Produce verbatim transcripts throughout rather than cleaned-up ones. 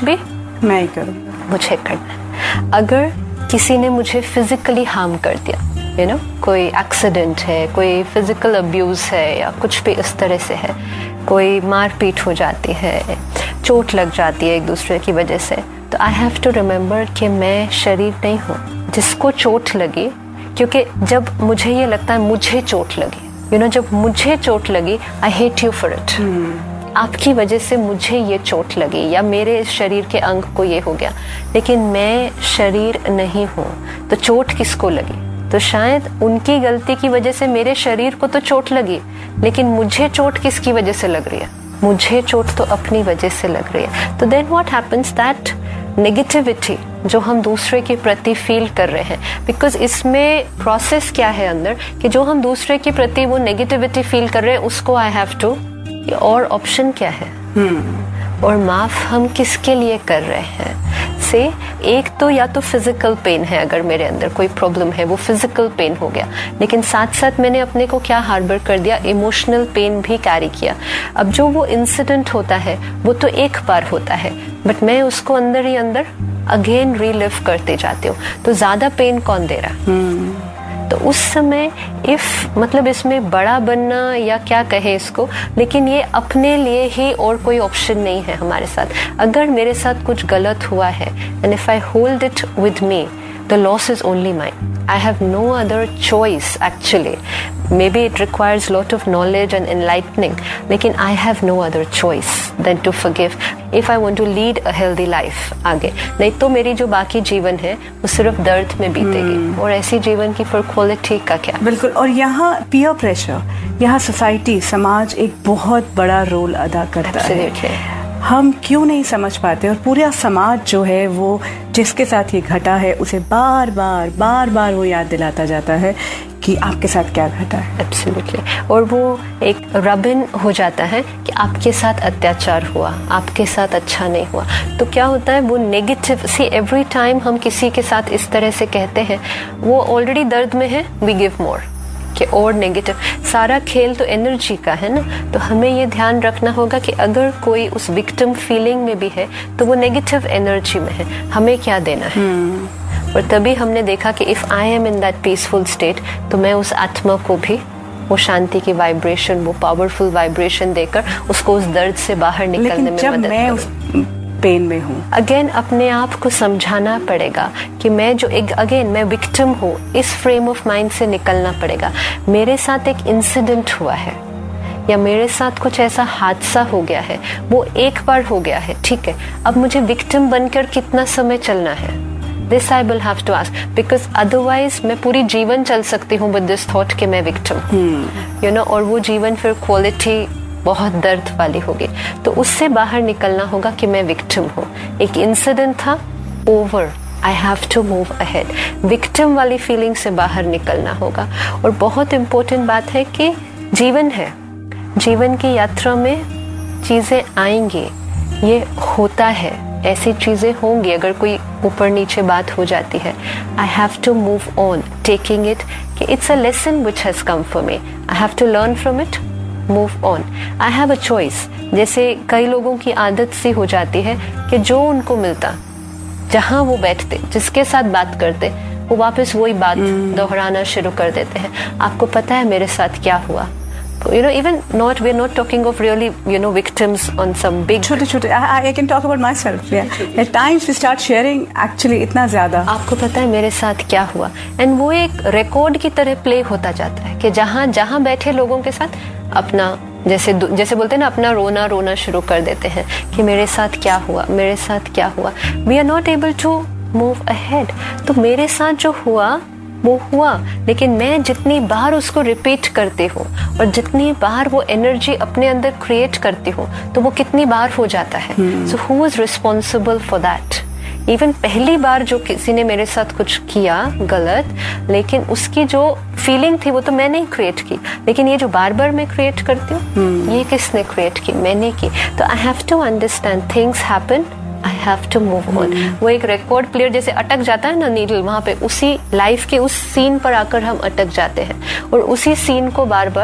भी मैं ही करूँगा, मुझे करना है। अगर किसी ने मुझे फिजिकली हार्म कर दिया, यू नो, कोई एक्सीडेंट है, कोई फिजिकल अब्यूज है या कुछ भी इस तरह से है, कोई मारपीट हो जाती है, चोट लग जाती है एक दूसरे की वजह से, तो आई हैव टू रिमेम्बर कि मैं शरीर नहीं हूँ जिसको चोट लगी। क्योंकि जब मुझे ये लगता है मुझे चोट लगी, यू नो, जब मुझे चोट लगी, I hate you for it. आपकी वजह से मुझे ये चोट लगी या मेरे शरीर के अंग को ये हो गया, लेकिन मैं शरीर नहीं हूँ, तो चोट किसको लगी? तो शायद उनकी गलती की वजह से मेरे शरीर को तो चोट लगी, लेकिन मुझे चोट किसकी वजह से लग रही है? मुझे चोट तो अपनी वजह से लग रही है। तो then what happens, that negativity जो हम दूसरे के प्रति फील कर रहे हैं, बिकॉज इसमें प्रोसेस क्या है अंदर कि जो हम दूसरे के प्रति वो नेगेटिविटी फील कर रहे हैं उसको आई हैव टू, और ऑप्शन क्या है? hmm. और माफ हम किसके लिए कर रहे हैं? से एक तो या तो फिजिकल पेन है, अगर मेरे अंदर कोई प्रॉब्लम है वो फिजिकल पेन हो गया, लेकिन साथ साथ मैंने अपने को क्या हार्बर कर दिया, इमोशनल पेन भी कैरी किया। अब जो वो इंसिडेंट होता है वो तो एक बार होता है, बट मैं उसको अंदर ही अंदर अगेन रीलिव करते जाती हूँ। तो ज्यादा पेन कौन दे रहा? hmm. तो उस समय इफ मतलब इसमें बड़ा बनना या क्या कहे इसको, लेकिन ये अपने लिए ही और कोई ऑप्शन नहीं है हमारे साथ। अगर मेरे साथ कुछ गलत हुआ है and if I hold it with me, the loss is only mine. I have no other choice actually. Maybe it requires lot of knowledge and enlightening, लेकिन I have no other choice than to forgive if I want to lead a healthy life आगे। नहीं तो मेरी जो बाकी जीवन है वो सिर्फ दर्द में बीतेगी, hmm. और ऐसी जीवन की फिर क्वालिटी का क्या? बिल्कुल। और यहाँ पीयर प्रेशर, यहाँ सोसाइटी, समाज एक बहुत बड़ा रोल अदा करता Absolutely. है। हम क्यों नहीं समझ पाते, और पूरा समाज जो है वो जिसके साथ ये घटा है उसे बार बार बार बार वो याद दिलाता जाता है कि आपके साथ क्या घटा है। एब्सोल्युटली। और वो एक रबिन हो जाता है कि आपके साथ अत्याचार हुआ, आपके साथ अच्छा नहीं हुआ। तो क्या होता है, वो नेगेटिव सी एवरी टाइम हम किसी के साथ इस तरह से कहते हैं, वो ऑलरेडी दर्द में है, वी गिव मोर कि और नेगेटिव। सारा खेल तो एनर्जी का है ना, तो हमें ये ध्यान रखना होगा कि अगर कोई उस विक्टिम फीलिंग में भी है तो वो नेगेटिव एनर्जी में है, हमें क्या देना है। hmm. और तभी हमने देखा कि if I am in that peaceful state, तो मैं उस आत्मा को भी वो शांति की वाइब्रेशन, वो पावरफुल वाइब्रेशन देकर उसको उस दर्द से बाहर निकलने में मदद करूं। पेन में हूँ, अगेन अपने आप को समझाना पड़ेगा कि मैं जो एक अगेन मैं विक्टिम हूँ, इस फ्रेम ऑफ माइंड से निकलना पड़ेगा। मेरे साथ एक इंसिडेंट हुआ है या मेरे साथ कुछ ऐसा हादसा हो गया है, वो एक बार हो गया है, ठीक है, अब मुझे विक्टिम बनकर कितना समय चलना है? This I will have to ask, because otherwise मैं पूरी जीवन चल सकती हूँ विद दिस थॉट कि मैं विक्टिम हूँ, यू नो, और वो जीवन फिर क्वालिटी बहुत दर्द वाली होगी। तो उससे बाहर निकलना होगा कि मैं विक्टिम हूँ, एक इंसिडेंट था, over, I have to move ahead. Victim वाली फीलिंग से बाहर निकलना होगा। और बहुत इम्पोर्टेंट बात है कि जीवन है, जीवन की यात्रा में चीज़ें आएंगी, ये होता है, ऐसी चीज़ें होंगी। अगर कोई ऊपर नीचे बात हो जाती है, I have to move on, taking it कि it's a lesson which has come for me, I have to learn from it, move on. I have a choice. जैसे कई लोगों की आदत सी हो जाती है कि जो उनको मिलता, जहाँ वो बैठते, जिसके साथ बात करते, वो वापस वही बात hmm. दोहराना शुरू कर देते हैं। आपको पता है मेरे साथ क्या हुआ? You know, even not, we're not talking of really, you know, victims on some big. छोटे छोटे, I, I can talk about myself. Yeah. At times we start sharing actually इतना ज़्यादा। आपको पता है मेरे साथ क्या हुआ? And वो एक रिकॉर्ड की तरह प्ले होता जाता है कि जहाँ जहाँ बैठे लोगों के साथ अपना, जैसे जैसे बोलते हैं ना, अपना रोना रोना शुरू कर देते हैं कि मेरे साथ क्या हुआ, मेरे साथ क्या हुआ। We are not able to move ahead. तो मेरे साथ जो हुआ वो हुआ, लेकिन मैं जितनी बार उसको रिपीट करती हूँ और जितनी बार वो एनर्जी अपने अंदर क्रिएट करती हूँ, तो वो कितनी बार हो जाता है। So who is responsible for that? Even पहली बार जो किसी ने मेरे साथ कुछ किया गलत, लेकिन उसकी जो फीलिंग थी वो तो मैंने ही क्रिएट की, लेकिन ये जो बार बार मैं क्रिएट करती हूँ, hmm. ये किसने क्रिएट की? मैंने की। तो I have to understand things happen, I have to move on. वो एक रिकॉर्ड प्लेयर जैसे अटक जाता है ना नीडल, वहां पे उसी लाइफ के उस सीन पर आकर हम अटक जाते हैं और उसी सीन को बार बार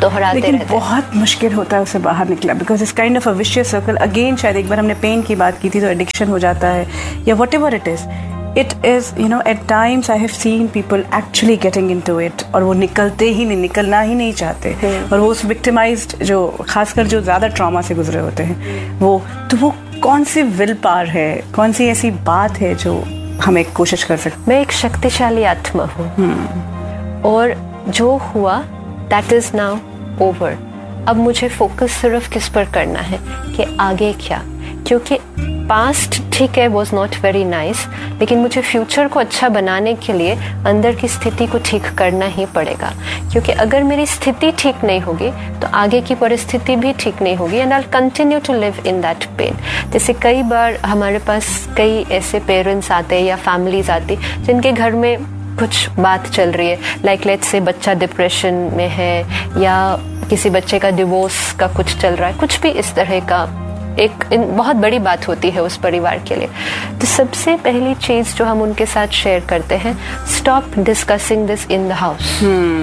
दोहराते लेकिन रहते हैं। बहुत मुश्किल होता है उससे बाहर निकला, because it's kind of a vicious circle again. शायद एक बार हमने पेन की बात की थी, तो एडिक्शन हो जाता है या what ever it is, it is you know at times I have seen people actually getting into it, और वो निकलते ही नहीं, निकलना ही नहीं चाहते, और वो उस विक्टिमाइज्ड, जो खासकर जो ज़्यादा ट्रॉमा से गुजरे होते हैं, वो तो वो कौन सी विल पावर है, कौन सी ऐसी बात है जो हम एक कोशिश कर सकते? मैं एक शक्तिशाली आत्मा हूँ, और जो हुआ दैट इज नाउ ओवर। अब मुझे फोकस सिर्फ किस पर करना है कि आगे क्या, क्योंकि पास्ट ठीक है वॉज नॉट वेरी नाइस, लेकिन मुझे फ्यूचर को अच्छा बनाने के लिए अंदर की स्थिति को ठीक करना ही पड़ेगा। क्योंकि अगर मेरी स्थिति ठीक नहीं होगी तो आगे की परिस्थिति भी ठीक नहीं होगी, and I continue to live in that pain. जैसे कई बार हमारे पास कई ऐसे पेरेंट्स आते हैं या फैमिलीज आती जिनके घर में कुछ बात चल रही है, लाइक लेट्स से बच्चा डिप्रेशन में है, या किसी बच्चे का डिवोर्स का कुछ चल रहा है, कुछ भी इस तरह का एक बहुत बड़ी बात होती है उस परिवार के लिए। तो सबसे पहली चीज जो हम उनके साथ शेयर करते हैं, stop discussing this in the house,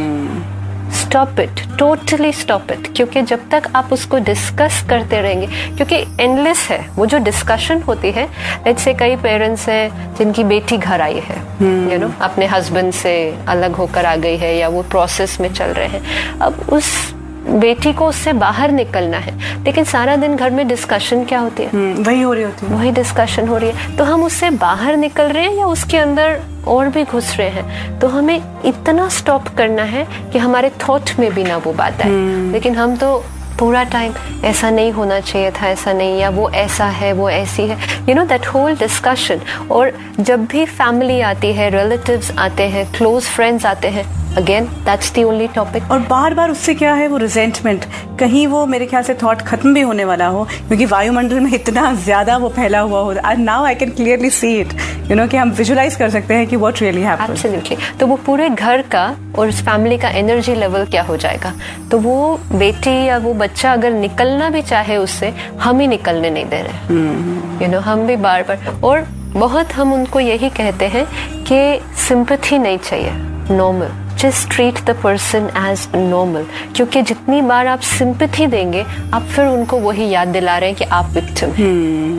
stop it, totally stop it. क्योंकि जब तक आप उसको डिस्कस करते रहेंगे, क्योंकि एंडलेस है वो जो डिस्कशन होती है। लेट्स से कई पेरेंट्स हैं जिनकी बेटी घर आई है, यू नो अपने हस्बैंड से अलग होकर आ गई है, या वो प्रोसेस में चल रहे हैं। अब उस बेटी को उससे बाहर निकलना है, लेकिन सारा दिन घर में डिस्कशन क्या होती है, वही हो रही होती है, वही डिस्कशन हो रही है। तो हम उससे बाहर निकल रहे हैं या उसके अंदर और भी घुस रहे हैं। तो हमें इतना स्टॉप करना है कि हमारे थॉट में भी ना वो बात आए। लेकिन हम तो पूरा टाइम ऐसा नहीं होना चाहिए था, ऐसा नहीं, या वो ऐसा है, वो ऐसी है, you know that whole discussion. और जब भी फैमिली आती है, रिलेटिव्स आते हैं, क्लोज फ्रेंड्स आते हैं, again that's the only topic. और बार बार उससे क्या है, वो रिजेंटमेंट, कहीं वो मेरे ख्याल से थॉट खत्म भी होने वाला हो, क्योंकि वायुमंडल में इतना ज्यादा वो फैला हुआ हो। And now I can clearly see it, you know, कि हम विजुलाइज कर सकते हैं कि व्हाट रियली हैपेंड। एब्सोल्युटली। तो वो पूरे घर का और उस फैमिली का एनर्जी लेवल क्या हो जाएगा। तो वो बेटी या वो बच्चा अगर निकलना भी चाहे उससे, हम ही निकलने नहीं दे रहे, यू नो, हम भी बार बार। और बहुत हम उनको यही कहते हैं कि सिंपैथी नहीं चाहिए, normal, just treat the person as normal. क्योंकि जितनी बार आप सिंपैथी देंगे, आप फिर उनको वही याद दिला रहे हैं कि आप विक्टिम हैं,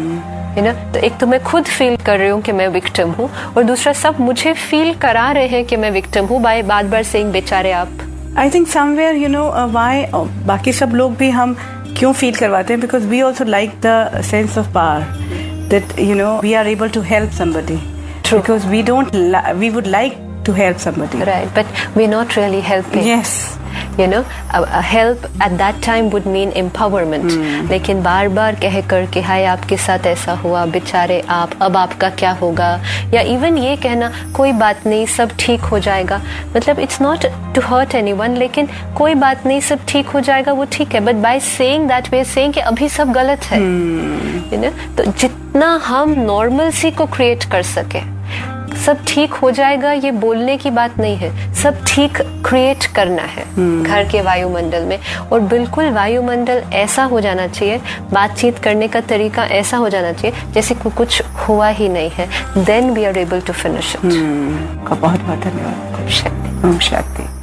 यू नो। तो एक तो मैं खुद फील कर रही हूँ कि मैं विक्टिम हूँ, और दूसरा सब मुझे फील करा रहे हैं कि मैं विक्टिम हूँ बाय बार बार सेइंग बेचारे आप। I think somewhere, you know, why बाकी सब लोग भी हम क्यों फील करवाते हैं, because we also like the sense of power that, you know, we are able to help somebody, because we don't, we would like to help somebody, right, but we're not really helping. Yes, you know, a, a help at that time would mean empowerment. hmm. लेकिन बार बार कह कर के हाय आपके साथ ऐसा हुआ, बेचारे आप, अब आपका क्या होगा, या इवन ये कहना कोई बात नहीं सब ठीक हो जाएगा, मतलब it's not to hurt anyone, लेकिन कोई बात नहीं सब ठीक हो जाएगा वो ठीक है, but by saying that we are saying कि अभी सब गलत है, यू नो। तो जितना हम नॉर्मलसी को क्रिएट कर सके, सब ठीक हो जाएगा ये बोलने की बात नहीं है, सब ठीक क्रिएट करना है घर के वायुमंडल में। और बिल्कुल वायुमंडल ऐसा हो जाना चाहिए, बातचीत करने का तरीका ऐसा हो जाना चाहिए जैसे कुछ हुआ ही नहीं है। Then we are able to finish it. बहुत बहुत धन्यवाद। ओम शांति। ओम शांति।